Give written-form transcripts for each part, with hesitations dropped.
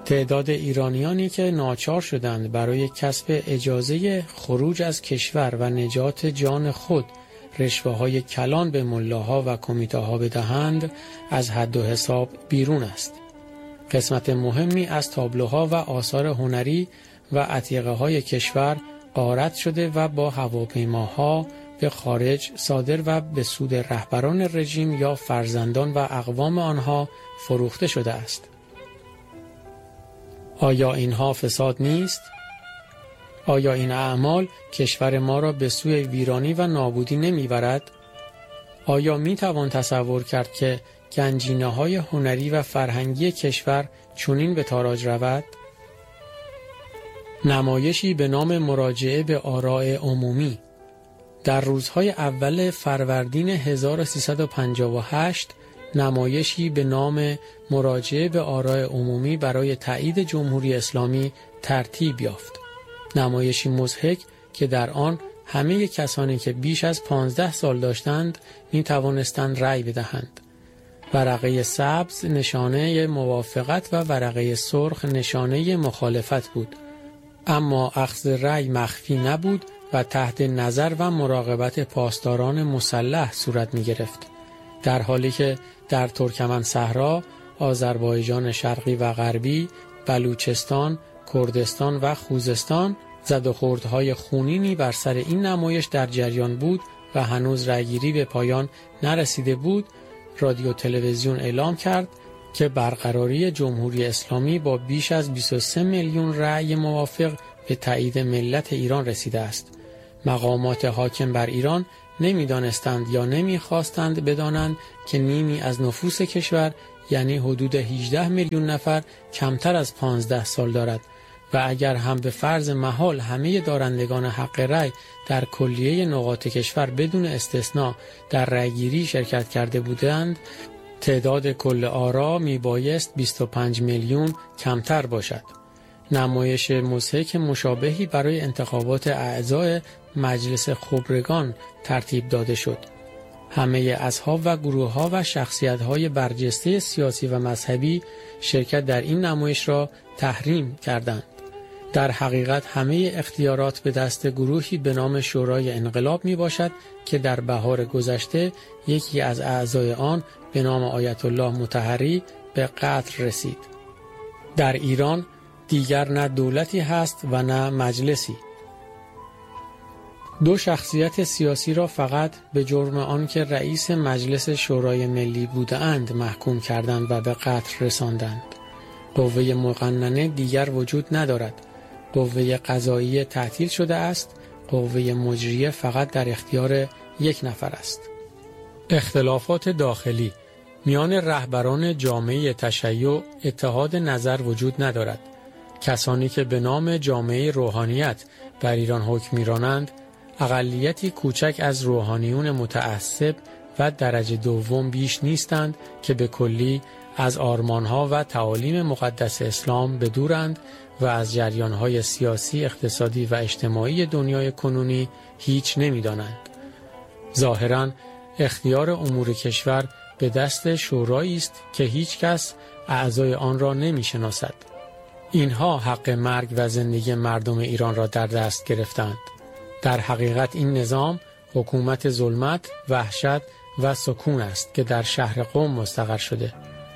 تعداد ایرانیانی که ناچار شدند برای کسب اجازه خروج از کشور و نجات جان خود رشوه‌های کلان به ملاها و کمیته‌ها بدهند از حد و حساب بیرون است. قسمت مهمی از تابلوها و آثار هنری و عتیقه‌های کشور غارت شده و با هواپیماها به خارج صادر و به سود رهبران رژیم یا فرزندان و اقوام آنها فروخته شده است. آیا اینها فساد نیست؟ آیا این اعمال کشور ما را به سوی ویرانی و نابودی نمیبرد؟ آیا میتوان تصور کرد که گنجینه‌های هنری و فرهنگی کشور چنین به تاراج رود؟ نمایشی به نام مراجعه به آراء عمومی. در روزهای اول فروردین 1358 نمایشی به نام مراجعه به آراء عمومی برای تایید جمهوری اسلامی ترتیب یافت. نمایشی مضحک که در آن همه کسانی که بیش از 15 سال داشتند می توانستند رأی بدهند. ورقه سبز نشانه موافقت و ورقه سرخ نشانه مخالفت بود. اما اخذ رأی مخفی نبود و تحت نظر و مراقبت پاسداران مسلح صورت می گرفت. در حالی که در ترکمن صحرا، آذربایجان شرقی و غربی، بلوچستان، کردستان و خوزستان زد و خوردهای خونینی بر سر این نمایش در جریان بود و هنوز رأیگیری به پایان نرسیده بود، رادیو تلویزیون اعلام کرد که برقراری جمهوری اسلامی با بیش از 23 میلیون رأی موافق به تایید ملت ایران رسیده است. مقامات حاکم بر ایران نمی‌دانستند یا نمی‌خواستند بدانند که نیمی از نفوس کشور یعنی حدود 18 میلیون نفر کمتر از 15 سال دارد و اگر هم به فرض محال همه دارندگان حق رأی در کلیه نقاط کشور بدون استثناء در رأیگیری شرکت کرده بودند، تعداد کل آرا می بایست 25 میلیون کمتر باشد. نمایش مضحک مشابهی برای انتخابات اعضای مجلس خبرگان ترتیب داده شد. همه اصحاب و گروه‌ها و شخصیت‌های برجسته سیاسی و مذهبی شرکت در این نمایش را تحریم کردند. در حقیقت همه اختیارات به دست گروهی به نام شورای انقلاب می باشد که در بهار گذشته یکی از اعضای آن به نام آیت الله مطهری به قتل رسید. در ایران دیگر نه دولتی هست و نه مجلسی. دو شخصیت سیاسی را فقط به جرم آنکه رئیس مجلس شورای ملی بودند محکوم کردند و به قتل رساندند. قوه مقننه دیگر وجود ندارد. قوه قضاییه تعطیل شده است. قوه مجریه فقط در اختیار یک نفر است. اختلافات داخلی میان رهبران جامعه تشیع اتحاد نظر وجود ندارد. کسانی که به نام جامعه روحانیت بر ایران حکم می‌رانند اقلیتی کوچک از روحانیون متعصب و درجه دوم بیش نیستند که به کلی از آرمانها و تعالیم مقدس اسلام بدورند و از جریانهای سیاسی، اقتصادی و اجتماعی دنیای کنونی هیچ نمی‌دانند. ظاهراً اختیار امور کشور به دست شورایی است که هیچ کس اعضای آن را نمی‌شناسد. اینها حق مرگ و زندگی مردم ایران را در دست گرفتند. در حقیقت این نظام حکومت ظلمت، وحشت و سکون است که در شهر قم مستقر شده.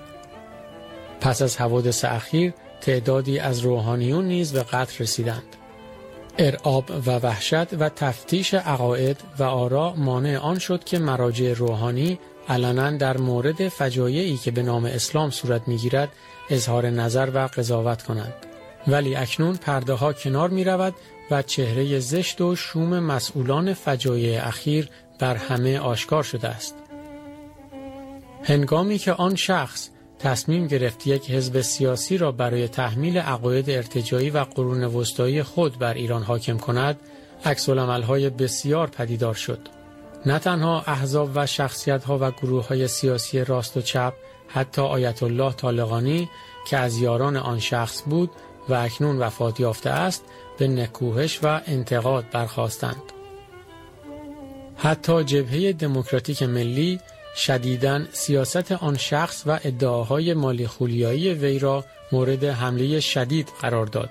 پس از حوادث اخیر تعدادی از روحانیون نیز به قتل رسیدند. ارعاب و وحشت و تفتیش عقاید و آرا مانع آن شد که مراجع روحانی علنا در مورد فجایعی که به نام اسلام صورت می‌گیرد اظهار نظر و قضاوت کنند. ولی اکنون پرده ها کنار می رود و چهره زشت و شوم مسئولان فجایع اخیر بر همه آشکار شده است. هنگامی که آن شخص تصمیم گرفت یک حزب سیاسی را برای تحمیل عقاید ارتجاعی و قرون وسطایی خود بر ایران حاکم کند، عکس‌العمل‌های بسیار پدیدار شد. نه تنها احزاب و شخصیت‌ها و گروه‌های سیاسی راست و چپ، حتی آیت الله طالقانی که از یاران آن شخص بود و اکنون وفات یافته است، به نکوهش و انتقاد برخاستند. حتی جبهه دموکراتیک ملی شدیداً سیاست آن شخص و ادعاهای مالی خولیایی وی را مورد حمله شدید قرار داد.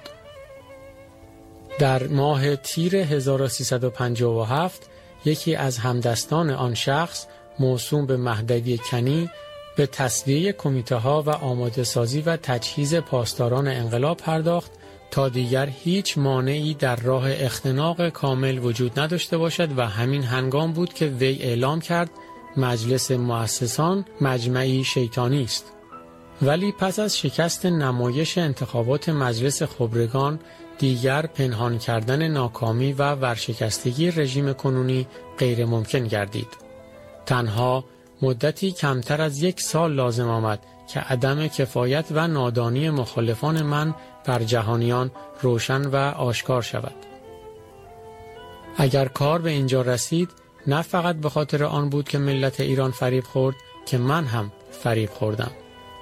در ماه تیر 1357 یکی از همدستان آن شخص موسوم به مهدوی کنی به تسویه کمیته‌ها و آماده سازی و تجهیز پاسداران انقلاب پرداخت تا دیگر هیچ مانعی در راه اختناق کامل وجود نداشته باشد و همین هنگام بود که وی اعلام کرد مجلس مؤسسان مجمعی شیطانی است. ولی پس از شکست نمایش انتخابات مجلس خبرگان دیگر پنهان کردن ناکامی و ورشکستگی رژیم کنونی غیر ممکن گردید. تنها مدتی کمتر از 1 سال لازم آمد که عدم کفایت و نادانی مخالفان من بر جهانیان روشن و آشکار شود. اگر کار به اینجا رسید نه فقط به خاطر آن بود که ملت ایران فریب خورد که من هم فریب خوردم.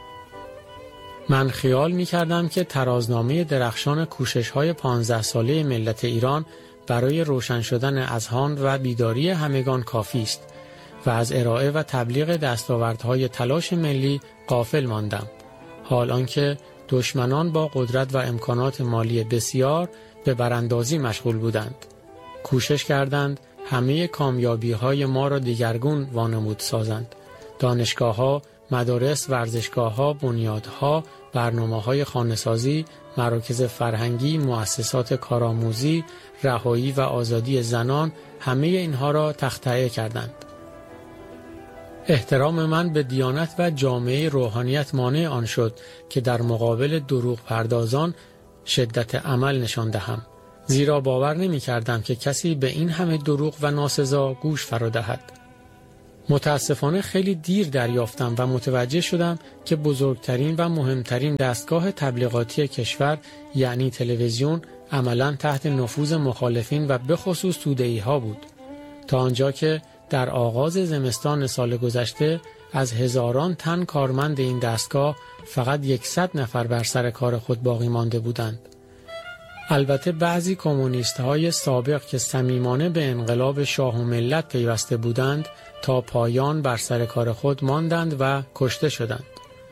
من خیال می کردم که ترازنامه درخشان کوشش‌های 15 ساله ملت ایران برای روشن شدن اذهان و بیداری همگان کافی است و از ارائه و تبلیغ دستاوردهای تلاش ملی غافل ماندم، حال آنکه دشمنان با قدرت و امکانات مالی بسیار به براندازی مشغول بودند. کوشش کردند همه کامیابی‌های ما را دیگرگون وانمود سازند. دانشگاه‌ها، مدارس، ورزشگاه‌ها، بنیادها، برنامه‌های خانه‌سازی، مراکز فرهنگی، مؤسسات کارآموزی، رهایی و آزادی زنان، همه اینها را تخطئه کردند. احترام من به دیانت و جامعه روحانیت مانع آن شد که در مقابل دروغ پردازان شدت عمل نشان دهم، زیرا باور نمی کردم که کسی به این همه دروغ و ناسزا گوش فرا دهد. متاسفانه خیلی دیر دریافتم و متوجه شدم که بزرگترین و مهمترین دستگاه تبلیغاتی کشور یعنی تلویزیون عملاً تحت نفوذ مخالفین و به خصوص توده‌ای ها بود، تا آنجا که در آغاز زمستان سال گذشته از هزاران تن کارمند این دستگاه فقط 100 نفر بر سر کار خود باقی مانده بودند. البته بعضی کمونیست‌های سابق که صمیمانه به انقلاب شاه و ملت پیوسته بودند تا پایان بر سر کار خود ماندند و کشته شدند.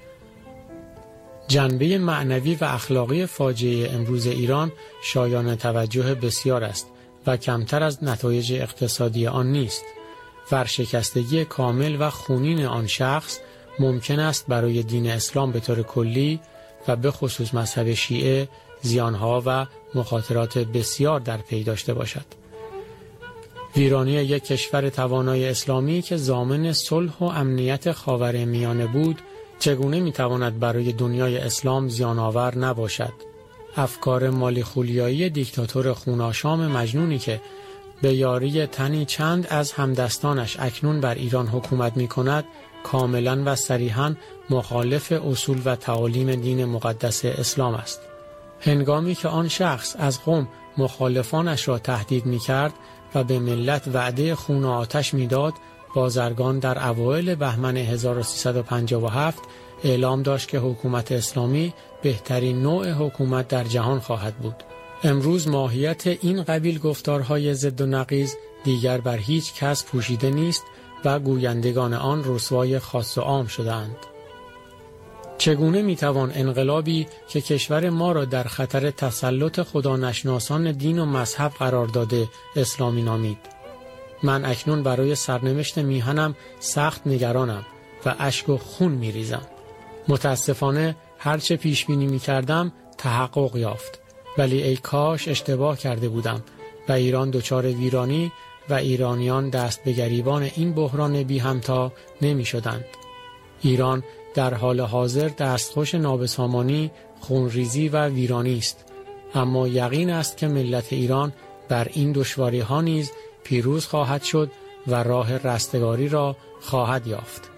جنبه معنوی و اخلاقی فاجعه امروز ایران شایان توجه بسیار است و کمتر از نتایج اقتصادی آن نیست. ورشکستگی کامل و خونین آن شخص ممکن است برای دین اسلام به طور کلی و به خصوص مذهب شیعه زیانها و مخاطرات بسیار در پی داشته باشد. ویرانی یک کشور توانای اسلامی که ضامن صلح و امنیت خاورمیانه بود چگونه میتواند برای دنیای اسلام زیان‌آور نباشد؟ افکار مالی خولیایی دیکتاتور خوناشام مجنونی که به یاری تنی چند از همدستانش اکنون بر ایران حکومت می کند کاملا و صریحاً مخالف اصول و تعالیم دین مقدس اسلام است. هنگامی که آن شخص از قم مخالفانش را تهدید می کرد و به ملت وعده خون و آتش می داد، بازرگان در اوایل بهمن 1357 اعلام داشت که حکومت اسلامی بهترین نوع حکومت در جهان خواهد بود. امروز ماهیت این قبیل گفتارهای ضد و نقیض دیگر بر هیچ کس پوشیده نیست و گویندگان آن رسوای خاص و عام شدند. چگونه میتوان انقلابی که کشور ما را در خطر تسلط خدانشناسان دین و مذهب قرار داده اسلامی نامید؟ من اکنون برای سرنوشت میهنم سخت نگرانم و اشک و خون میریزم. متاسفانه هرچه پیش بینی میکردم تحقق یافت، ولی ای کاش اشتباه کرده بودم و ایران دچار ویرانی و ایرانیان دست به گریبان این بحران بی همتا نمی شدند. ایران در حال حاضر دستخوش نابسامانی، خونریزی و ویرانی است، اما یقین است که ملت ایران بر این دشواری ها نیز پیروز خواهد شد و راه رستگاری را خواهد یافت.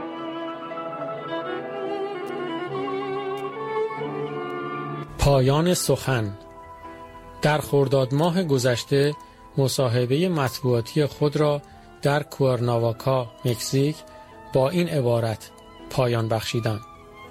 پایان سخن. در خرداد ماه گذشته مصاحبه مطبوعاتی خود را در کوئرناواکا، مکزیک با این عبارت پایان بخشیدم: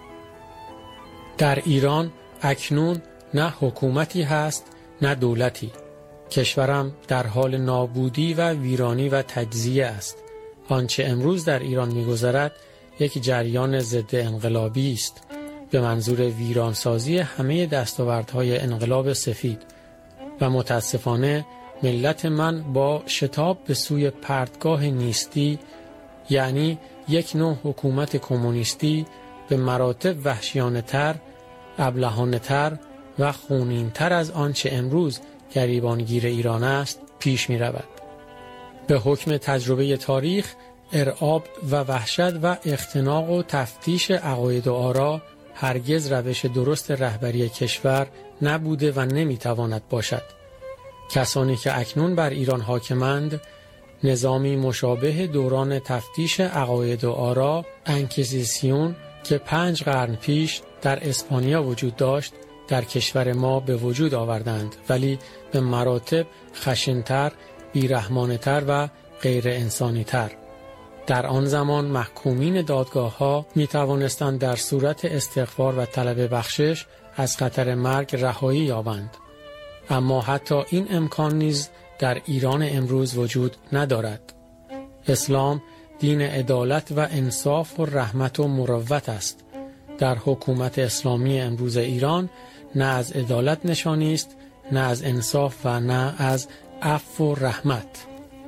در ایران اکنون نه حکومتی هست نه دولتی. کشورم در حال نابودی و ویرانی و تجزیه است. آنچه امروز در ایران می‌گذرد یک جریان ضد انقلابی است به منظور ویرانسازی همه دستاوردهای انقلاب سفید و متاسفانه ملت من با شتاب به سوی پرتگاه نیستی، یعنی یک نوع حکومت کمونیستی به مراتب وحشیانه‌تر، ابلهانه‌تر و خونین‌تر از آنچه امروز گریبانگیر ایران است پیش می‌رود. به حکم تجربه تاریخ، ارعاب و وحشت و اختناق و تفتیش عقاید و آرا هرگز روش درست رهبری کشور نبوده و نمی‌تواند باشد. کسانی که اکنون بر ایران حاکمند، نظامی مشابه دوران تفتیش عقاید و آرا، انکیزیسیون که 5 قرن پیش در اسپانیا وجود داشت، در کشور ما به وجود آوردند، ولی به مراتب خشن‌تر، بیرحمانه‌تر و غیر انسانی‌تر. در آن زمان محکومین دادگاه‌ها می‌توانستند در صورت استغفار و طلب بخشش از خطر مرگ رهایی یابند. اما حتی این امکان نیز در ایران امروز وجود ندارد. اسلام دین عدالت و انصاف و رحمت و مروت است. در حکومت اسلامی امروز ایران نه از عدالت نشانی است، نه از انصاف و نه از عفو و رحمت.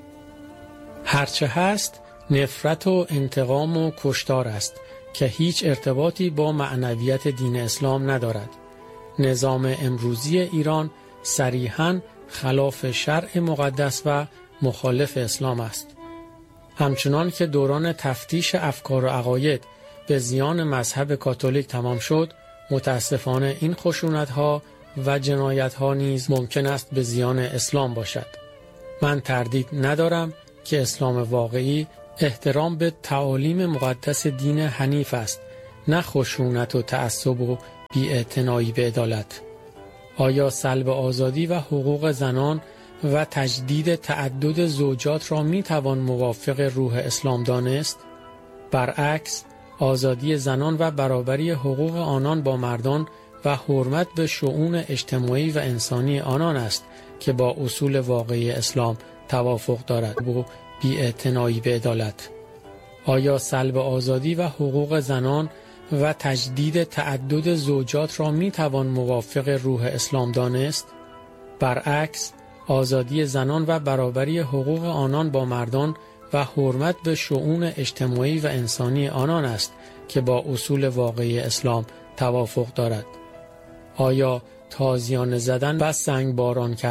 هرچه هست نفرت و انتقام و کشتار است که هیچ ارتباطی با معنویت دین اسلام ندارد. نظام امروزی ایران صریحاً خلاف شرع مقدس و مخالف اسلام است. همچنان که دوران تفتیش افکار و عقاید به زیان مذهب کاتولیک تمام شد، متاسفانه این خشونت‌ها و جنایت‌ها نیز ممکن است به زیان اسلام باشد. من تردید ندارم که اسلام واقعی احترام به تعالیم مقدس دین حنیف است، نه خشونت و تعصب و بی‌اعتنایی به عدالت. آیا سلب آزادی و حقوق زنان و تجدید تعدد زوجات را می توان موافق روح اسلام دانست؟ برعکس، آزادی زنان و برابری حقوق آنان با مردان و حرمت به شؤون اجتماعی و انسانی آنان است که با اصول واقعی اسلام توافق دارد و بی‌اعتنایی به عدالت. آیا سلب آزادی و حقوق زنان و تجدید تعدد زوجات را می توان موافق روح اسلام دانست؟ برعکس، آزادی زنان و برابری حقوق آنان با مردان و حرمت به شؤون اجتماعی و انسانی آنان است که با اصول واقعی اسلام توافق دارد. آیا تازیانه زدن و سنگباران کردن